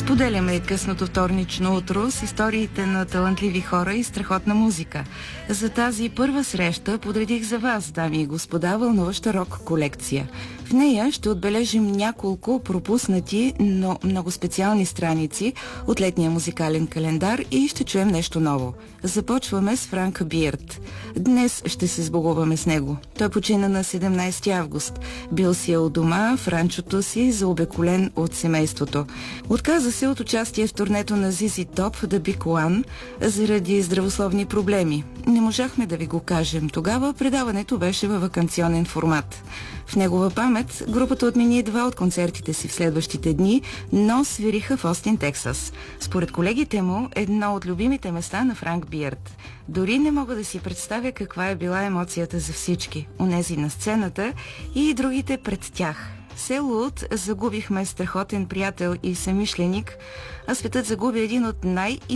Споделяме късното вторнично утро с историите на талантливи хора и страхотна музика. За тази първа среща подредих за вас, дами и господа, вълнуваща рок колекция. В нея ще отбележим няколко пропуснати, но много специални страници от летния музикален календар и ще чуем нещо ново. Започваме с Франк Биерт. Днес ще се сбогуваме с него. Той почина на 17 август. Бил си у дома в ранчото си, заобиколен от семейството. Отказа се от участие в турнето на ZZ Top The Big One заради здравословни проблеми. Не можахме да ви го кажем. Тогава предаването беше във ваканционен формат. В негова памет групата отмени 2 от концертите си в следващите дни, но свириха в Остин, Тексас. Според колегите му, едно от любимите места на Франк Биерт. Дори не мога да си представя каква е била емоцията за всички, онези на сцената и другите пред тях. Селут загубихме страхотен приятел и съмишленик, а светът загуби един от